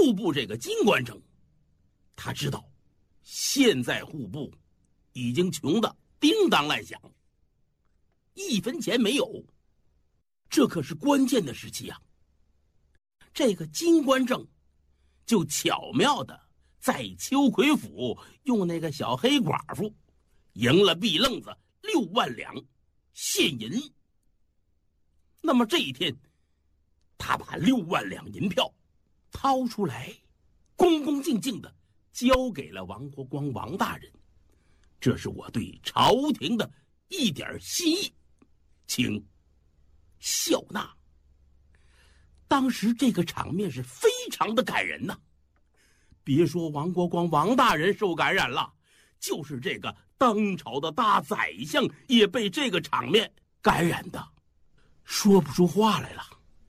户部这个金官正，他知道现在户部已经穷得叮当乱响，1分钱没有，这可是关键的时期啊。这个金官正就巧妙的在秋葵府用那个小黑寡妇赢了毕愣子6万两现银。那么这一天，他把6万两银票掏出来，恭恭敬敬的交给了王国光王大人，这是我对朝廷的一点心意，请笑纳。当时这个场面是非常的感人呐，别说王国光王大人受感染了，就是这个当朝的大宰相也被这个场面感染的说不出话来了。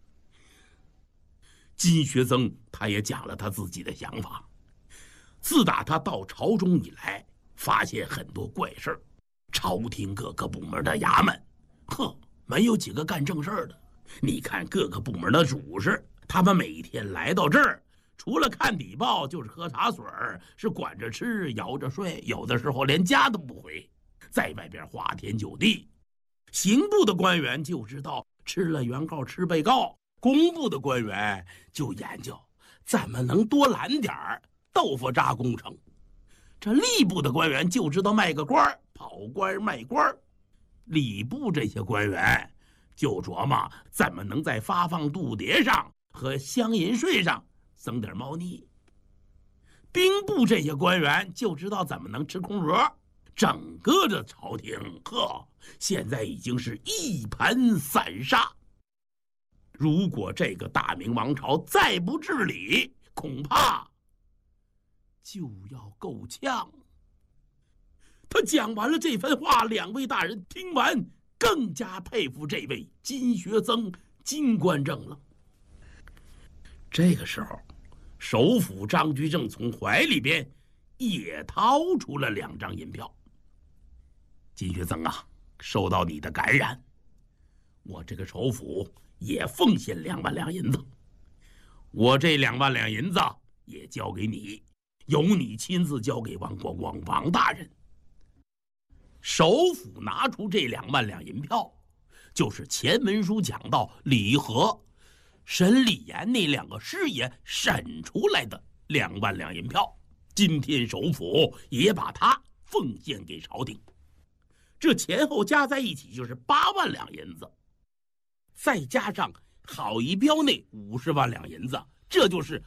金学曾他也讲了他自己的想法，自打他到朝中以来，发现很多怪事儿，朝廷各个部门的衙门没有几个干正事儿的。你看各个部门的主事，他们每天来到这儿，除了看底报就是喝茶水，是管着吃摇着睡，有的时候连家都不回，在外边花天酒地。刑部的官员就知道吃了原告吃被告，工部的官员就研究怎么能多揽点豆腐渣工程，这吏部的官员就知道卖个官，跑官卖官，礼部这些官员就琢磨怎么能在发放度牒上和乡银税上增点猫腻，兵部这些官员就知道怎么能吃空额。整个的朝廷现在已经是一盘散沙。如果这个大明王朝再不治理，恐怕就要够呛。他讲完了这番话，两位大人听完更加佩服这位金学曾金官正了。这个时候，首辅张居正从怀里边也掏出了2张银票。金学曾啊，受到你的感染，我这个首辅也奉献2万两银子。我这2万两银子也交给你，由你亲自交给王国光王大人。首辅拿出这2万两银票，就是前文书讲到李和、沈李岩那2个师爷审出来的2万两银票，今天首辅也把它奉献给朝廷，这前后加在一起就是8万两银子，再加上郝一彪那50万两银子，这就是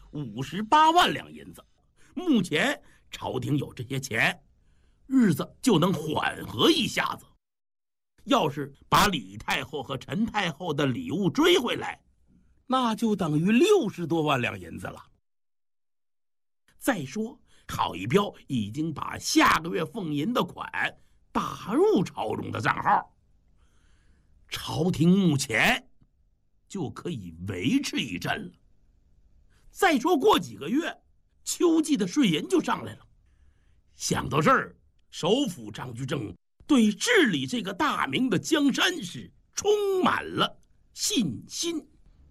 58万两银子。目前朝廷有这些钱，日子就能缓和一下子。要是把李太后和陈太后的礼物追回来，那就等于60多万两银子了。再说郝一彪已经把下个月俸银的款打入朝中的账号，朝廷目前就可以维持一阵了。再说过几个月，秋季的税银就上来了。想到这儿，首辅张居正对治理这个大明的江山是充满了信心。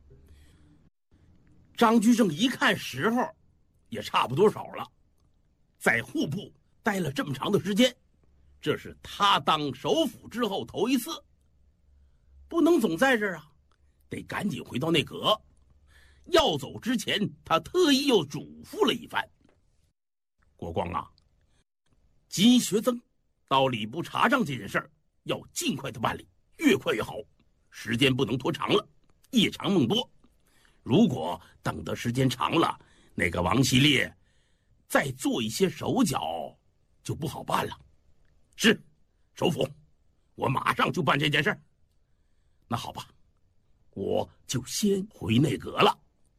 张居正一看时候也差不多少了，在户部待了这么长的时间，这是他当首辅之后头一次，不能总在这儿啊，得赶紧回到内阁。要走之前，他特意又嘱咐了一番：国光啊，金学曾到礼部查账这件事儿要尽快的办理，越快越好，时间不能拖长了，夜长梦多。如果等的时间长了，那个王希烈再做一些手脚就不好办了。是，首辅，我马上就办这件事儿。那好吧，我就先回内阁了。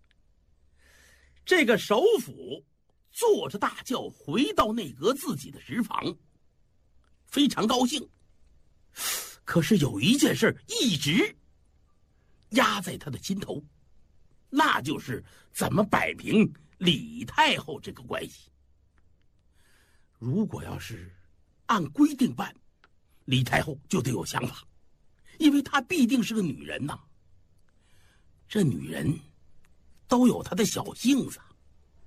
这个首辅坐着大轿回到内阁自己的职房，非常高兴。可是有一件事一直压在他的心头，那就是怎么摆平李太后这个关系。如果要是按规定办，李太后就得有想法，因为她毕竟是个女人呐。这女人都有她的小性子，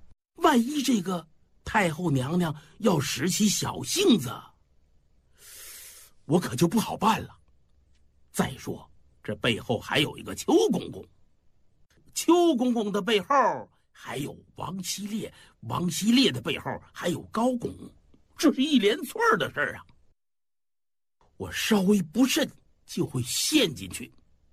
万一这个太后娘娘要使起小性子，我可就不好办了。再说这背后还有一个邱公公，邱公公的背后还有王熙烈，王熙烈的背后还有高拱，这是一连串的事儿啊！我稍微不慎就会陷进去。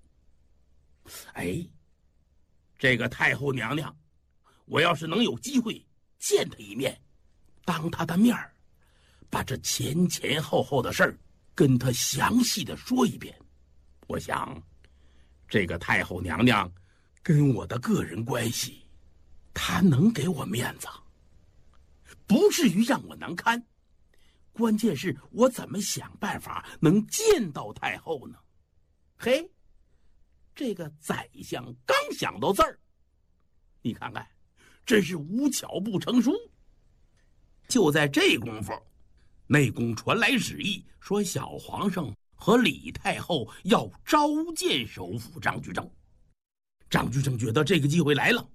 哎，这个太后娘娘，我要是能有机会见她一面，当她的面儿，把这前前后后的事儿跟她详细的说一遍，我想这个太后娘娘跟我的个人关系，她能给我面子，不至于让我难堪。关键是我怎么想办法能见到太后呢？嘿，这个宰相刚想到字儿，你看看，真是无巧不成书。就在这功夫，内宫传来旨意，说小皇上和李太后要召见首辅张居正。张居正觉得这个机会来了。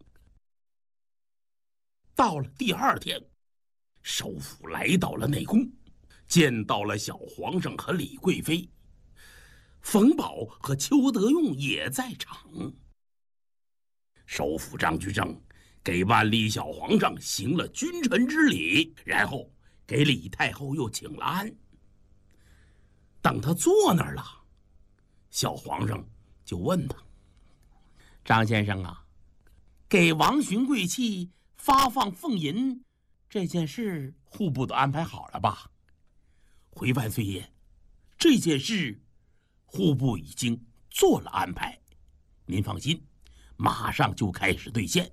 到了第二天，首辅来到了内宫，见到了小皇上和李贵妃，冯保和邱德用也在场。首辅张居正给万历小皇上行了君臣之礼，然后给李太后又请了安。等他坐那儿了，小皇上就问他：“张先生啊，给王寻贵戚发放俸银这件事，户部都安排好了吧？”回万岁爷，这件事户部已经做了安排，您放心，马上就开始兑现。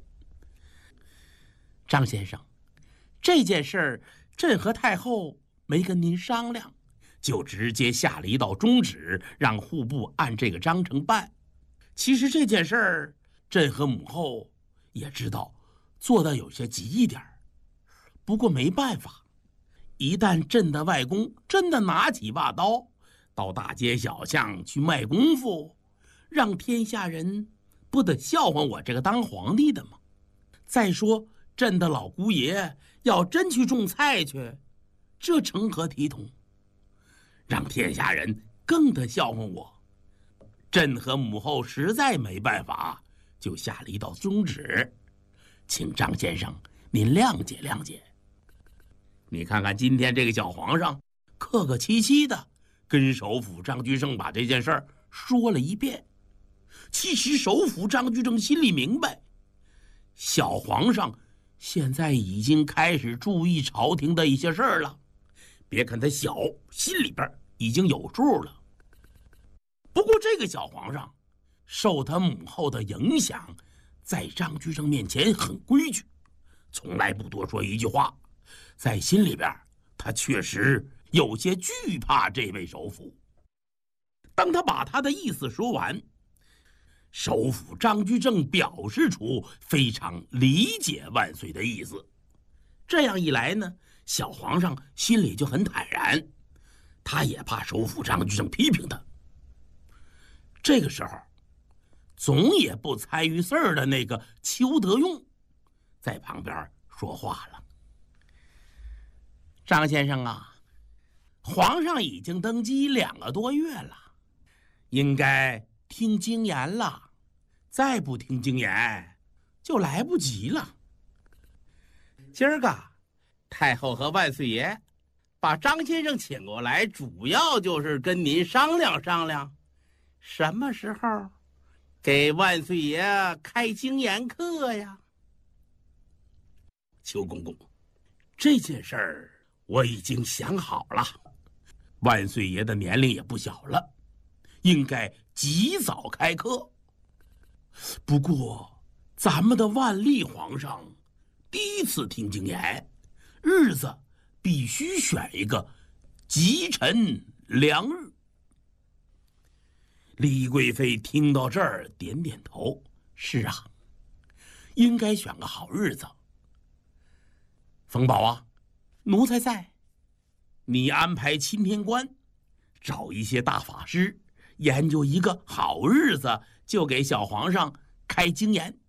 张先生，这件事儿朕和太后没跟您商量，就直接下了一道中旨，让户部按这个章程办。其实这件事儿，朕和母后也知道做的有些急一点，不过没办法，一旦朕的外公真的拿起把刀，到大街小巷去卖功夫，让天下人不得笑话我这个当皇帝的吗？再说朕的老姑爷要真去种菜去，这成何体统？让天下人更得笑话我。朕和母后实在没办法，就下了一道宗旨，请张先生您谅解谅解。你看看今天这个小皇上，客客气气的跟首辅张居正把这件事儿说了一遍。其实首辅张居正心里明白，小皇上现在已经开始注意朝廷的一些事儿了，别看他小，心里边已经有数了。不过这个小皇上受他母后的影响，在张居正面前很规矩，从来不多说一句话，在心里边他确实有些惧怕这位首辅。当他把他的意思说完，首辅张居正表示出非常理解万岁的意思。这样一来呢，小皇上心里就很坦然，他也怕首辅张居正批评他。这个时候，总也不参与事儿的那个邱德用在旁边说话了：“张先生啊，皇上已经登基2个多月了，应该听经言了，再不听经言就来不及了。今儿个太后和万岁爷把张先生请过来，主要就是跟您商量商量，什么时候给万岁爷开经言课呀？”邱公公，这件事儿我已经想好了，万岁爷的年龄也不小了，应该及早开课。不过咱们的万历皇上第一次听经言，日子必须选一个吉辰良日。李贵妃听到这儿点点头：“是啊，应该选个好日子。冯保啊，奴才在，你安排钦天官，找一些大法师，研究一个好日子，就给小皇上开经言。”